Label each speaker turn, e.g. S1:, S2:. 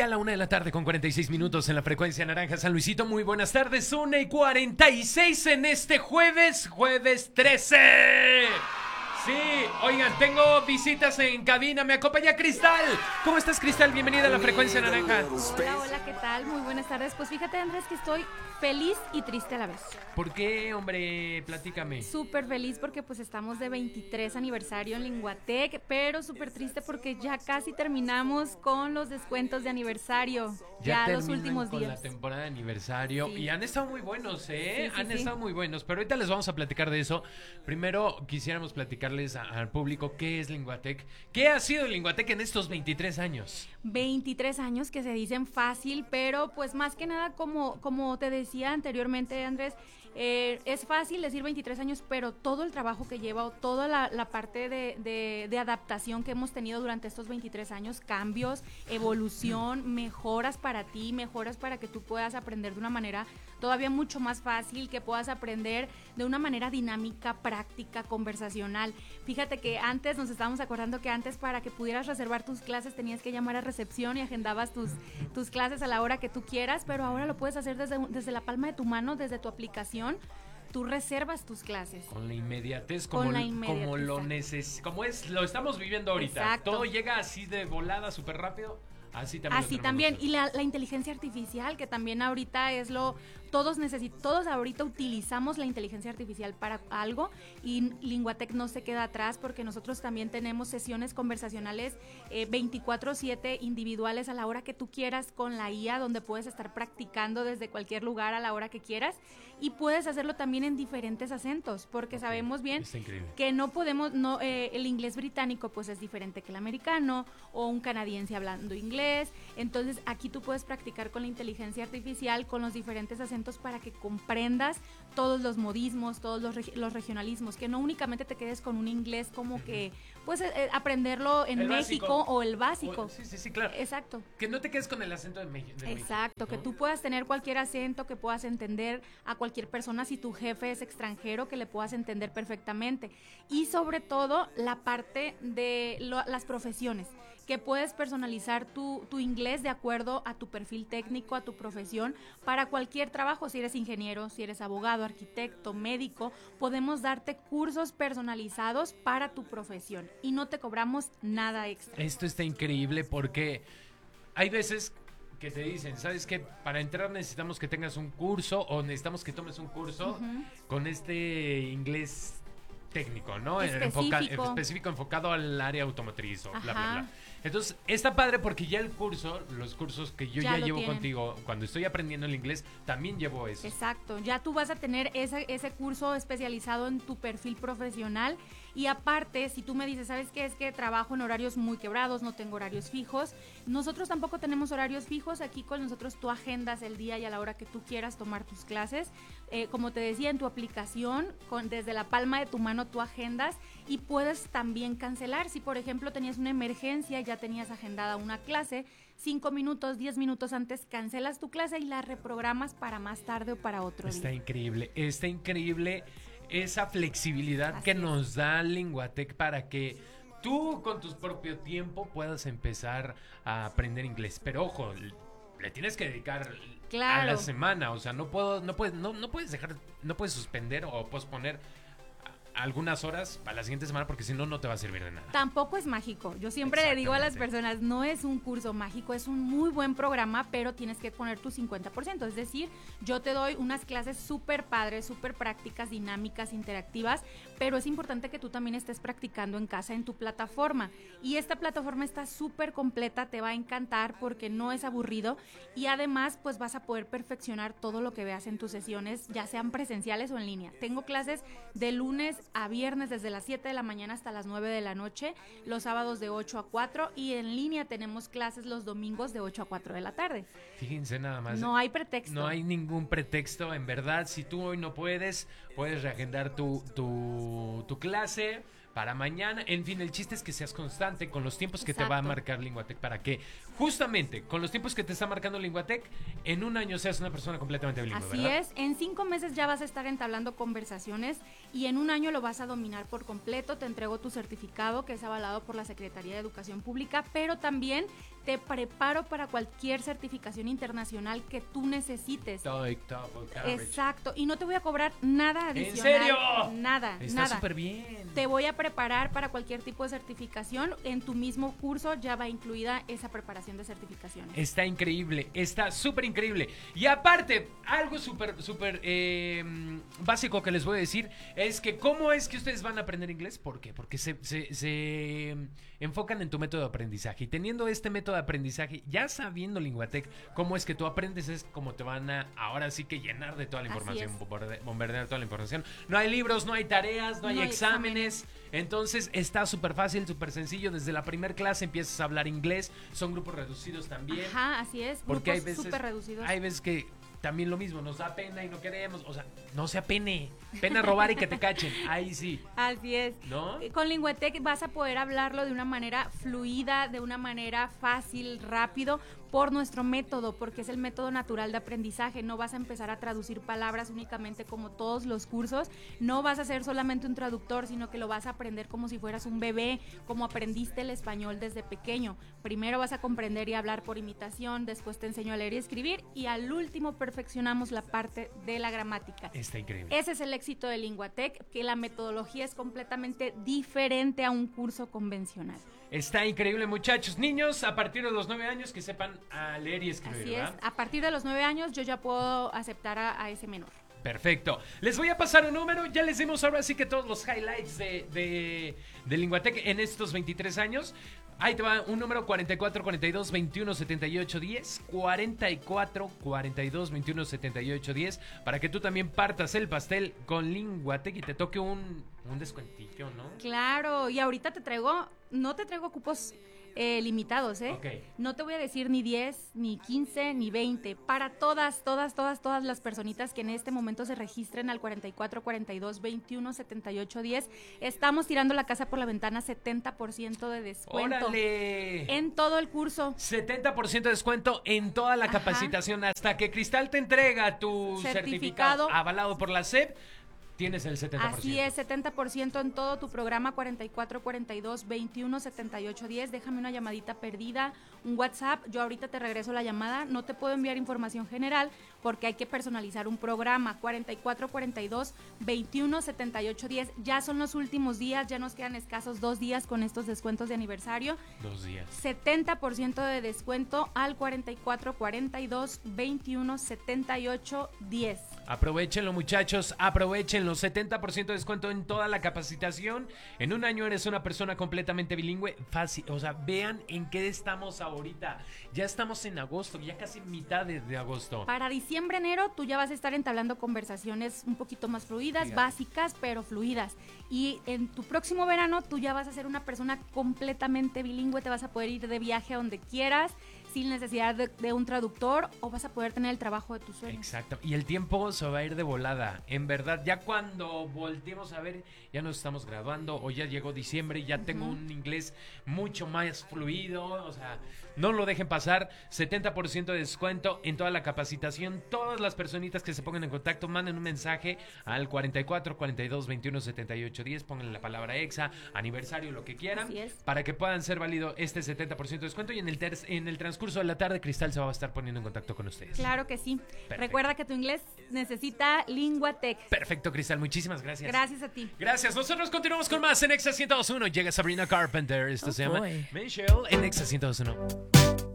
S1: Ya la 1 de la tarde con 46 minutos en la frecuencia naranja San Luisito. Muy buenas tardes, 1:46 en este jueves 13. Sí, oigan, tengo visitas en cabina, me acompaña Cristal. ¿Cómo estás, Cristal? Bienvenida a la frecuencia naranja.
S2: Hola, ¿qué tal? Muy buenas tardes. Pues fíjate, Andrés, que estoy feliz y triste a la vez.
S1: ¿Por qué, hombre? Platícame.
S2: Súper feliz porque pues estamos de 23 aniversario en Linguatec, pero súper triste porque ya casi terminamos con los descuentos de aniversario. Ya los últimos
S1: con
S2: días.
S1: La temporada de aniversario.
S2: Sí.
S1: Y han estado muy buenos, ¿eh?
S2: Sí.
S1: Estado muy buenos. Pero ahorita les vamos a platicar de eso. Primero quisiéramos platicarles al público qué es Linguatec. ¿Qué ha sido Linguatec en estos 23 años?
S2: 23 años que se dicen fácil, pero pues más que nada como te decía anteriormente, Andrés, es fácil decir 23 años, pero todo el trabajo que lleva o toda la parte de adaptación que hemos tenido durante estos 23 años, cambios, evolución, mejoras para ti, mejoras para que tú puedas aprender de una manera todavía mucho más fácil, que puedas aprender de una manera dinámica, práctica, conversacional. Fíjate que antes, nos estábamos acordando que antes para que pudieras reservar tus clases tenías que llamar a recepción y agendabas tus clases a la hora que tú quieras, pero ahora lo puedes hacer desde la palma de tu mano, desde tu aplicación. Tú reservas tus clases.
S1: Con la inmediatez, como lo estamos viviendo ahorita.
S2: Exacto.
S1: Todo llega así de volada, súper rápido. Así
S2: también. Y la inteligencia artificial, que también ahorita es todos ahorita utilizamos la inteligencia artificial para algo, y Linguatec no se queda atrás porque nosotros también tenemos sesiones conversacionales 24/7 individuales a la hora que tú quieras con la IA, donde puedes estar practicando desde cualquier lugar a la hora que quieras, y puedes hacerlo también en diferentes acentos, porque sabemos bien que no podemos, el inglés británico pues es diferente que el americano, o un canadiense hablando inglés. Entonces aquí tú puedes practicar con la inteligencia artificial, con los diferentes acentos, para que comprendas todos los modismos, todos los regionalismos, que no únicamente te quedes con un inglés como que pues aprenderlo en el México básico, o el básico.
S1: Sí, claro.
S2: Exacto.
S1: Que no te quedes con el acento de México.
S2: Exacto, ¿no? Que tú puedas tener cualquier acento, que puedas entender a cualquier persona, si tu jefe es extranjero, que le puedas entender perfectamente. Y sobre todo la parte de las profesiones, que puedes personalizar tu inglés de acuerdo a tu perfil técnico, a tu profesión, para cualquier trabajo. Si eres ingeniero, si eres abogado, arquitecto, médico, podemos darte cursos personalizados para tu profesión y no te cobramos nada extra.
S1: Esto está increíble porque hay veces que te dicen, ¿sabes qué? Para entrar necesitamos que tengas un curso, o necesitamos que tomes un curso con este inglés técnico, ¿no? Específico, enfocado al área automotriz o bla, bla, bla. Entonces, está padre porque ya los cursos que yo ya llevo contigo, cuando estoy aprendiendo el inglés, también llevo eso.
S2: Exacto, ya tú vas a tener ese curso especializado en tu perfil profesional. Y aparte, si tú me dices, ¿sabes qué? Es que trabajo en horarios muy quebrados, no tengo horarios fijos. Nosotros tampoco tenemos horarios fijos. Aquí con nosotros tú agendas el día y a la hora que tú quieras tomar tus clases. Como te decía, en tu aplicación, desde la palma de tu mano tú agendas, y puedes también cancelar. Si por ejemplo tenías una emergencia, ya tenías agendada una clase, 5 minutos, 10 minutos antes cancelas tu clase y la reprogramas para más tarde o para otro día.
S1: Está increíble esa flexibilidad que nos da Linguatec para que tú con tu propio tiempo puedas empezar a aprender inglés. Pero ojo, le tienes que dedicar a la semana, o sea, no puedes suspender o posponer algunas horas para la siguiente semana, porque si no, no te va a servir de nada.
S2: Tampoco es mágico. Yo siempre le digo a las personas, no es un curso mágico, es un muy buen programa, pero tienes que poner tu 50%. Es decir, yo te doy unas clases súper padres, súper prácticas, dinámicas, interactivas, pero es importante que tú también estés practicando en casa, en tu plataforma. Y esta plataforma está súper completa, te va a encantar porque no es aburrido, y además pues vas a poder perfeccionar todo lo que veas en tus sesiones, ya sean presenciales o en línea. Tengo clases de lunes a viernes desde las 7 de la mañana hasta las 9 de la noche, los sábados de 8 a 4, y en línea tenemos clases los domingos de 8 a 4 de la tarde.
S1: Fíjense nada más.
S2: No hay pretexto.
S1: No hay ningún pretexto, en verdad. Si tú hoy no puedes reagendar tu clase para mañana. En fin, el chiste es que seas constante con los tiempos que te va a marcar Linguatec, para que justamente con los tiempos que te está marcando Linguatec, en un año seas una persona completamente bilingüe.
S2: Así ¿verdad? Es, en 5 meses ya vas a estar entablando conversaciones, y en un año lo vas a dominar por completo. Te entrego tu certificado, que es avalado por la Secretaría de Educación Pública, pero también te preparo para cualquier certificación internacional que tú necesites.
S1: TOEIC, TOEFL, Cambridge.
S2: Exacto, y no te voy a cobrar nada adicional.
S1: ¿En serio?
S2: Nada,
S1: Está
S2: nada.
S1: súper bien.
S2: Te voy a preparar para cualquier tipo de certificación. En tu mismo curso ya va incluida esa preparación de certificaciones.
S1: Está increíble, está súper increíble. Y aparte, algo súper básico que les voy a decir es que ¿cómo es que ustedes van a aprender inglés? ¿Por qué? Porque se enfocan en tu método de aprendizaje. Y teniendo este método de aprendizaje, ya sabiendo Linguatec, cómo es que tú aprendes, es como te van a ahora sí que llenar de toda la información, bombardear toda la información. No hay libros, no hay tareas, no hay exámenes. Entonces está súper fácil, súper sencillo. Desde la primera clase empiezas a hablar inglés. Son grupos reducidos también.
S2: Ajá, así es.
S1: Porque hay veces,
S2: súper reducidos.
S1: Hay veces que también lo mismo, nos da pena y no queremos. O sea, no sea pena robar y que te cachen. Ahí sí.
S2: Así es.
S1: ¿No?
S2: Con Linguatec vas a poder hablarlo de una manera fluida, de una manera fácil, rápido, por nuestro método, porque es el método natural de aprendizaje. No vas a empezar a traducir palabras únicamente como todos los cursos. No vas a ser solamente un traductor, sino que lo vas a aprender como si fueras un bebé, como aprendiste el español desde pequeño. Primero vas a comprender y hablar por imitación, después te enseño a leer y escribir, y al último perfeccionamos la parte de la gramática.
S1: Está increíble.
S2: Ese es el éxito de Linguatec, que la metodología es completamente diferente a un curso convencional.
S1: Está increíble, muchachos. Niños, a partir de los 9 años que sepan a leer y escribir,
S2: Así
S1: ¿verdad?
S2: es, a partir de los 9 años yo ya puedo aceptar a ese menor.
S1: Perfecto. Les voy a pasar un número. Ya les dimos ahora sí que todos los highlights de Linguatec en estos 23 años. Ahí te va un número: 44 42 21 78 10. 44 42 21 78 10. Para que tú también partas el pastel con Linguatec y te toque un descuentillo, ¿no?
S2: Claro, y ahorita no te traigo cupos limitados, ¿eh?
S1: Ok.
S2: No te voy a decir ni 10, ni 15, ni 20. Para todas las personitas que en este momento se registren al 44 42 21 78 10, estamos tirando la casa por la ventana, 70% de descuento.
S1: ¡Órale!
S2: En todo el curso.
S1: 70% de descuento en toda la capacitación. Hasta que Cristal te entrega tu certificado avalado por la SEP. Tienes el 70%.
S2: Así es, 70% en todo tu programa. 44 42 21 78 10. Déjame una llamadita perdida, un WhatsApp. Yo ahorita te regreso la llamada. No te puedo enviar información general porque hay que personalizar un programa. 44 42 21 78 10. Ya son los últimos días, ya nos quedan escasos 2 días con estos descuentos de aniversario.
S1: 2 días.
S2: 70% de descuento al 44 42 21 78 10.
S1: Aprovechenlo, muchachos, aprovechenlo. 70% de descuento en toda la capacitación. En un año eres una persona completamente bilingüe. Fácil, o sea, vean en qué estamos ahorita. Ya estamos en agosto, ya casi mitad de agosto.
S2: Para diciembre, enero, tú ya vas a estar entablando conversaciones un poquito más fluidas, básicas, pero fluidas. Y en tu próximo verano, tú ya vas a ser una persona completamente bilingüe. Te vas a poder ir de viaje a donde quieras, sin necesidad de un traductor, o vas a poder tener el trabajo de tus sueños.
S1: Exacto, y el tiempo se va a ir de volada, en verdad. Ya cuando volteemos a ver, ya nos estamos graduando, o ya llegó diciembre, ya tengo un inglés mucho más fluido. O sea, no lo dejen pasar. 70% de descuento en toda la capacitación. Todas las personitas que se pongan en contacto, manden un mensaje al 44 42 21 78 10, pongan la palabra EXA, aniversario, lo que quieran, para que puedan ser válido este 70% de descuento. Y en el transcurso de la tarde, Cristal se va a estar poniendo en contacto con ustedes.
S2: Claro que sí.
S1: Perfecto.
S2: Recuerda que tu inglés necesita Linguatec.
S1: Perfecto, Cristal, muchísimas gracias.
S2: Gracias a ti.
S1: Gracias, nosotros continuamos con más en Exa 102.1. Llega Sabrina Carpenter, esto se llama Michelle en Exa 102.1.